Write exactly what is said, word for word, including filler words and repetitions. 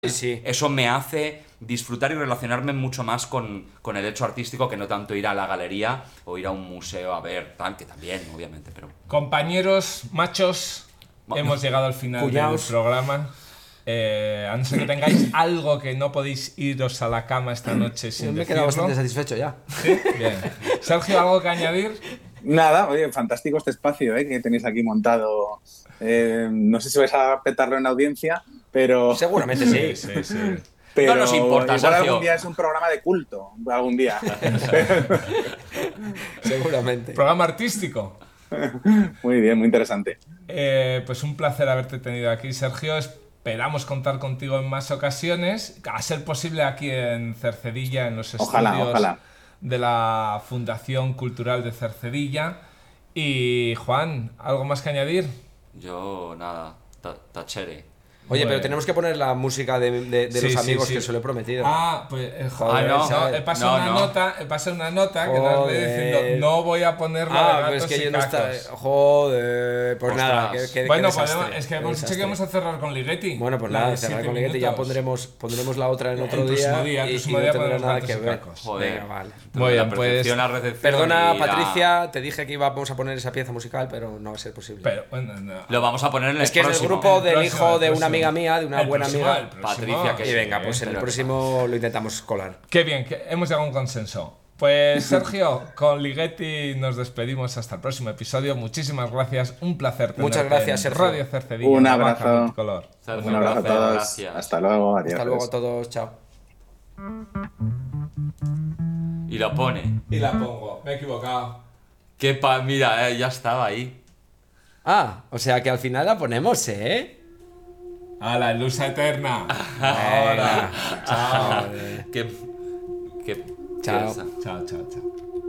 sí. Eso me hace disfrutar y relacionarme mucho más con, con el hecho artístico que no tanto ir a la galería o ir a un museo a ver tal, que también, obviamente, pero... Compañeros, machos, Bueno, hemos llegado al final cuñaos. del programa. Eh, a no ser que tengáis algo que no podéis iros a la cama esta noche sin Yo me he decirlo. quedado bastante satisfecho ya. ¿Sí? Bien. Sergio, ¿algo que añadir? Nada, oye, fantástico este espacio ¿eh? que tenéis aquí montado. Eh, no sé si vais a petarlo en audiencia, pero... Seguramente sí. Sí, sí. pero No nos importa, igual Sergio. algún día es un programa de culto, algún día. Seguramente. Programa artístico. Muy bien, muy interesante. Eh, pues un placer haberte tenido aquí, Sergio. Esperamos contar contigo en más ocasiones, a ser posible aquí en Cercedilla, en los Ojalá, estudios ojalá. de la Fundación Cultural de Cercedilla. Y Juan, ¿algo más que añadir? Yo, nada, ta- tachere. Oye, Bueno. pero tenemos que poner la música de, de, de Sí, los sí, amigos sí. que se lo he prometido. Ah, pues eh, joder, Ah, no. no, he pasado No, una no. nota, he pasado una nota que Joder. nos le diciendo no voy a ponerlo de Ah, gatos pero es que y yo no está. cacos. Joder, pues Ostras. nada. Que, que, Bueno, qué podemos- desastre, es que qué hemos dicho que desastre. vamos a cerrar con Ligeti. Bueno, pues La nada, de cerrar siete con Ligeti, ya minutos. pondremos, pondremos la otra en El otro próximo día. día, el y, próximo y día no tendrá ponemos nada gatos que y ver. cacos. Joder. Venga, vale. Muy La bien, pues- percepción a recepción Perdona, y la- Patricia, te dije que íbamos a poner esa pieza musical, pero no va a ser posible. Pero, bueno, no. Lo vamos a poner en el es que es del próximo. grupo El del próximo, hijo el de próximo. una amiga mía, de una El buena próximo, amiga. el próximo. Patricia, que Y sí, venga, pues en el pero- próximo lo intentamos colar. Qué bien, que hemos llegado a un consenso. Pues Sergio, con Ligeti nos despedimos hasta el próximo episodio. Muchísimas gracias, un placer tenerte Muchas gracias, en Sergio. Radio Cercedilla. Un la abrazo. marca multicolor. Sergio, Un abrazo a gracias, todos. gracias. Hasta luego. Adiós. Hasta luego a todos, chao. Y lo pone. Y la pongo, me he equivocado. Qué pa... Mira, eh, ya estaba ahí. Ah, o sea que al final la ponemos, ¿eh? A la luz eterna. Venga, chao. Qué... Qué... Chao. qué- Chao, chao, chao.